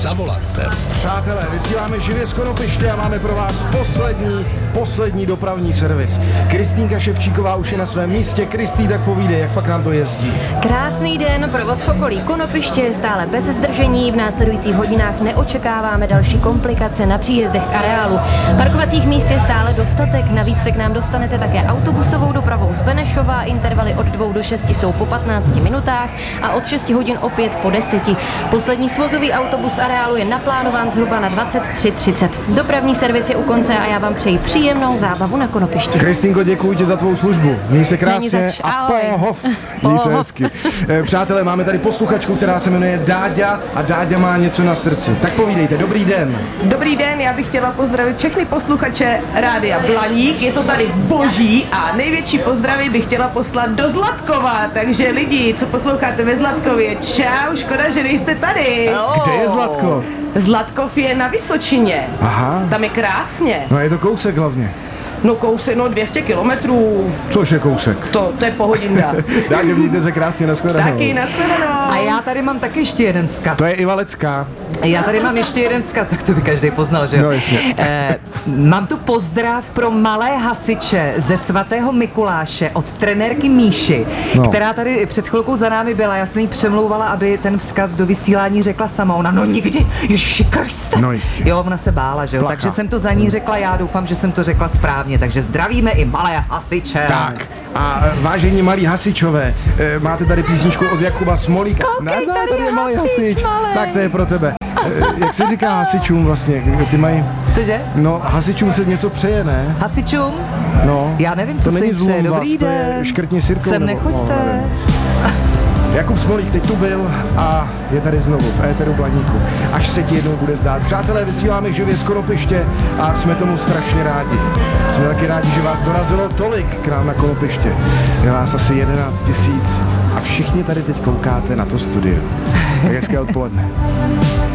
Za volantem. Přátelé, vysíláme živě z Konopiště a máme pro vás poslední dopravní servis. Kristýnka Ševčíková už je na svém místě. Kristý, tak povídej, jak pak nám to jezdí. Krásný den, provoz v okolí Konopiště je stále bez zdržení, v následujících hodinách neočekáváme další komplikace na příjezdech k areálu. Parkovacích míst je stále dostatek, navíc se k nám dostanete také autobusovou dopravou z Benešova, intervaly od 2 do 6 jsou po 15 minutách a od 6 hodin opět po 10. Poslední svozový autobus areálu je naplánován zhruba na 23:30. Dopravní servis je u konce a já vám přeji příjemnou zábavu na Konopišti. Kristýnko, děkuji ti za tvou službu. Měj se krásně a pohov. Měj se hezky. Přátelé, máme tady posluchačku, která se jmenuje Dáďa a Dáďa má něco na srdci. Tak povídejte, dobrý den. Dobrý den, já bych chtěla pozdravit všechny posluchače Rádia Blaník, je to tady boží a největší pozdravy bych chtěla poslat do Zlatkova, takže lidi, co posloucháte ve Zlatkově, čau, škoda, že nejste tady. Kde je Zlatkov? Zlatkov je na Vysočině. Aha. Tam je krásně. No je to kousek hlavně. No kousek, 200 kilometrů. Což je kousek? To je pohodinka. Dáďo, mějte se krásně, nashledanou. Taky, nashledanou. A já tady mám taky ještě jeden vzkaz. To je Iva Lecká. Já tady mám ještě jeden vzkaz, tak to by každý poznal, že jo? No, jasně. Mám tu pozdrav pro malé hasiče ze svatého Mikuláše od trenérky Míši, která tady před chvilkou za námi byla. Já jsem jí přemlouvala, aby ten vzkaz do vysílání řekla sama. Ona, no nikdy, Ježiši Kriste. No jistě. Jo, ona se bála, že jo? Plachá. Takže jsem to za ní řekla, já doufám, že jsem to řekla správně. Takže zdravíme i malé hasiče. Tak. A vážení malí hasičové, máte tady písničku od Jakuba Smolíka. Koukej, tady je malý hasič, malej. Tak to je pro tebe. Jak se říká hasičům vlastně? Ty mají... Cože? No, hasičům se něco přeje, ne? Hasičům? No. Já nevím, co to se není jim přeje. zlom vás, Dobrý to je den. škrtni sirkou. Sem nebo- nechoďte. Jakub Smolík teď tu byl a je tady znovu v éteru Blaníku. Až se ti jednou bude zdát. Přátelé, vysíláme živě z Konopiště a jsme tomu strašně rádi. Jsme taky rádi, že vás dorazilo tolik k nám na Konopiště. Je vás asi 11 000 a všichni tady teď koukáte na to studio. Tak hezké odpoledne.